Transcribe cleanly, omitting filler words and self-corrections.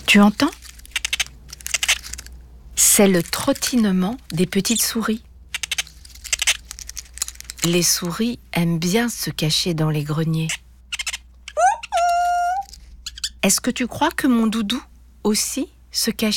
Tu entends ? C'est le trottinement des petites souris. Les souris aiment bien se cacher dans les greniers. Est-ce que tu crois que mon doudou aussi se cache ici ?